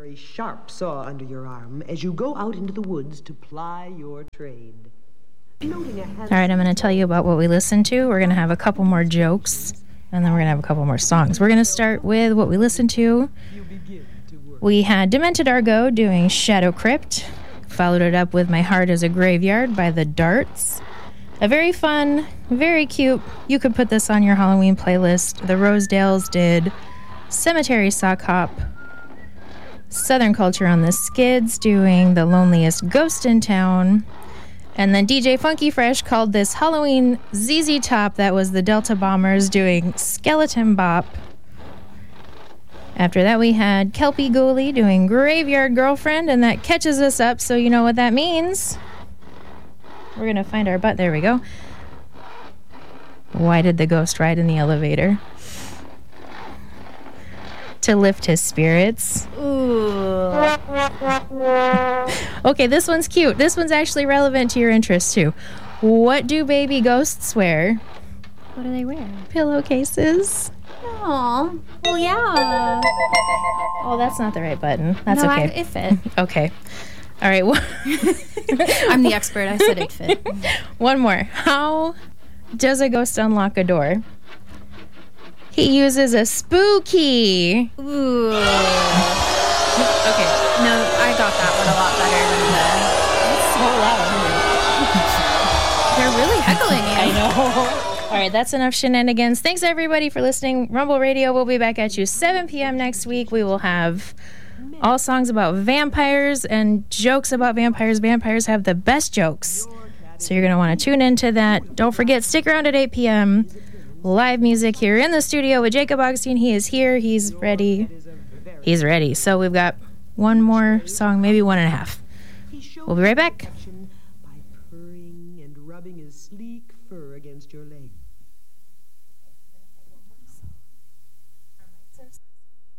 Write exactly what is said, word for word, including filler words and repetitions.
very sharp saw under your arm as you go out into the woods to ply your trade. Noting a All right, I'm going to tell you about what we listened to. We're going to have a couple more jokes, and then we're going to have a couple more songs. We're going to start with what we listened to. We had Demented Argo doing Shadow Crypt. Followed it up with My Heart is a Graveyard by The Darts. A very fun, very cute. You could put this on your Halloween playlist. The Rosedales did Cemetery Sock Hop. Southern Culture on the Skids doing The Loneliest Ghost in Town. And then D J Funky Fresh called this Halloween Z Z Top. That was the Delta Bombers doing Skeleton Bop. After that, we had Kelpie Gooley doing Graveyard Girlfriend, and that catches us up, so you know what that means. We're going to find our butt. There we go. Why did the ghost ride in the elevator? To lift his spirits. Ooh. Okay, this one's cute. This one's actually relevant to your interests, too. What do baby ghosts wear? What do they wear? Pillowcases. Aw. Well, yeah. Oh, that's not the right button. That's no, okay. I, it fit. Okay. All right. Well, I'm the expert. I said it fit. One more. How does a ghost unlock a door? He uses a spooky. Ooh. Okay. No, I got that one a lot better than the... It's so loud. They're really heckling you. I know. All right, that's enough shenanigans. Thanks, everybody, for listening. Rumble Radio will be back at you seven p.m. next week. We will have all songs about vampires and jokes about vampires. Vampires have the best jokes, so you're going to want to tune into that. Don't forget, stick around at eight p.m. Live music here in the studio with Jacob Augustine. He is here. He's ready. He's ready. So we've got one more song, maybe one and a half. We'll be right back. By purring and rubbing his sleek fur against your leg.